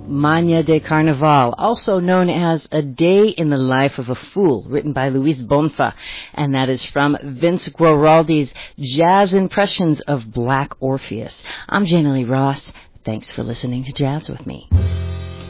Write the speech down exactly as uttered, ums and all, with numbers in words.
Maña de Carnaval, also known as A Day in the Life of a Fool, written by Luis Bonfa, and that is from Vince Guaraldi's Jazz Impressions of Black Orpheus. I'm Jana Lee Ross. Thanks for listening to Jazz with me.